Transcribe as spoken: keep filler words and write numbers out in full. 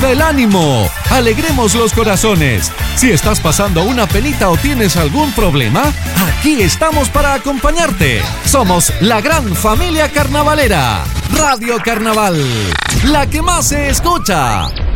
Levanta el ánimo, alegremos los corazones. Si estás pasando una penita o tienes algún problema, aquí estamos para acompañarte. Somos la gran familia carnavalera. Radio Carnaval, la que más se escucha.